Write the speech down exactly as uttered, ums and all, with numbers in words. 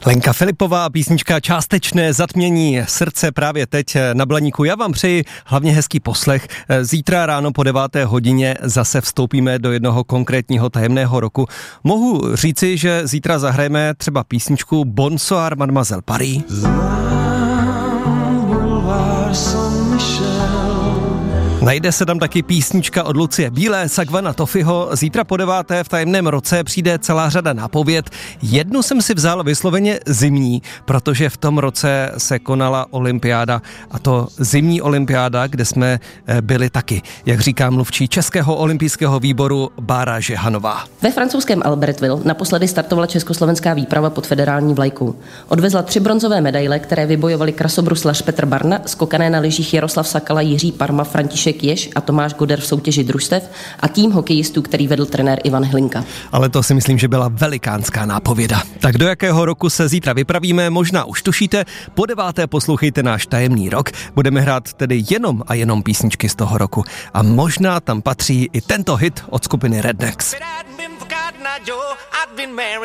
Lenka Filipová, písnička Částečné zatmění srdce právě teď na Blaníku. Já vám přeji hlavně hezký poslech. Zítra ráno po deváté hodině zase vstoupíme do jednoho konkrétního tajemného roku. Mohu říci, že zítra zahrajeme třeba písničku Bonsoir Mademoiselle Paris. Najde se tam taky písnička od Lucie Bílé, Sagvana Tofiho. Zítra po deváté v tajemném roce přijde celá řada nápověd. Jednu jsem si vzal vysloveně zimní, protože v tom roce se konala olympiáda, a to zimní olympiáda, kde jsme byli taky, jak říká mluvčí Českého olympijského výboru Bára Žehanová. Ve francouzském Albertville naposledy startovala československá výprava pod federální vlajkou. Odvezla tři bronzové medaile, které vybojovali krasobruslař Petr Barna, skokané na lyžích Jaroslav Sakala, Jiří Parma, František Jež a Tomáš Goder v soutěži družstev a tým hokejistů, který vedl trenér Ivan Hlinka. Ale to si myslím, že byla velikánská nápověda. Tak do jakého roku se zítra vypravíme, možná už tušíte. Po deváté poslouchejte náš tajemný rok. Budeme hrát tedy jenom a jenom písničky z toho roku. A možná tam patří i tento hit od skupiny Rednecks.